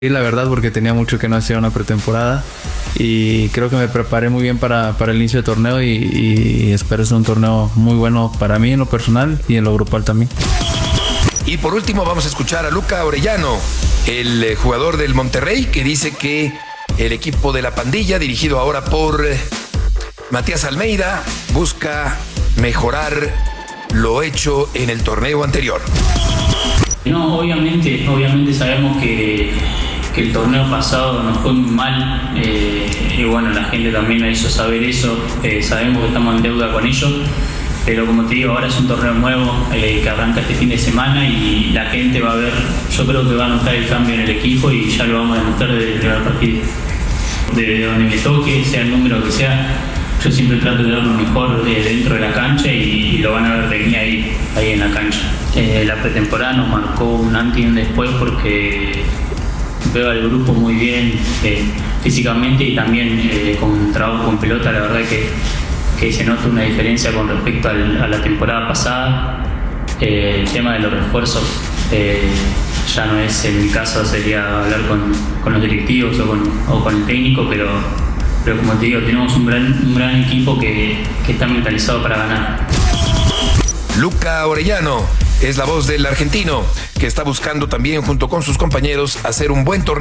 Y la verdad, porque tenía mucho que no hacía una pretemporada y creo que me preparé muy bien para el inicio del torneo y espero ser un torneo muy bueno para mí en lo personal y en lo grupal también. Y por último vamos a escuchar a Luca Orellano, el jugador del Monterrey, que dice que el equipo de la pandilla, dirigido ahora por Matías Almeida, busca mejorar lo hecho en el torneo anterior. No, obviamente sabemos que el torneo pasado nos fue muy mal y bueno, la gente también nos hizo saber eso. Sabemos que estamos en deuda con ellos, pero como te digo, ahora es un torneo nuevo que arranca este fin de semana y la gente va a ver, yo creo que va a notar el cambio en el equipo y ya lo vamos a demostrar desde el primer partido. De donde me toque, sea el número que sea, yo siempre trato de dar lo mejor dentro de la cancha y lo van a ver de mí ahí en la cancha. La pretemporada nos marcó un antes y un después porque veo al grupo muy bien físicamente y también con trabajo con pelota. La verdad que se nota una diferencia con respecto a la temporada pasada. El tema de los refuerzos ya no es, en mi caso sería hablar con los directivos o con el técnico, pero como te digo, tenemos un gran equipo que está mentalizado para ganar. Luca Orellano es la voz del argentino, que está buscando también junto con sus compañeros hacer un buen torneo.